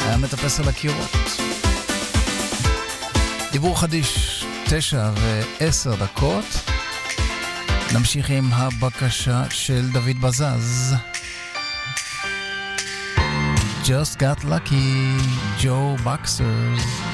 היה מטפס על הקירות. דיבור חדיש, 9:10. נמשיך עם הבקשה של דוד בזז. Just got lucky, Joe Boxers.